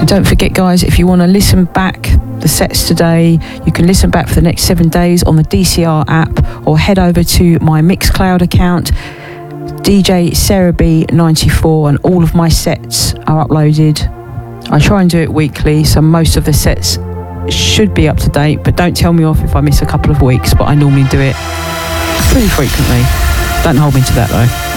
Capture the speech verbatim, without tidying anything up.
And don't forget, guys, if you want to listen back the sets today, you can listen back for the next seven days on the D C R app, or head over to my Mixcloud account, D J Sarah B ninety-four, and all of my sets are uploaded. I try and do it weekly, so most of the sets should be up to date, but don't tell me off if I miss a couple of weeks, but I normally do it pretty frequently. Don't hold me to that though.